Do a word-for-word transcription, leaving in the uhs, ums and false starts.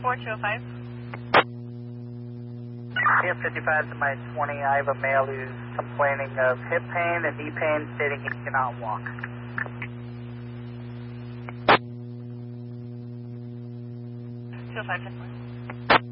four, two oh five. P M fifty-five to my twenty. I have a male who's complaining of hip pain and knee pain, stating he cannot walk. two oh five, ten four.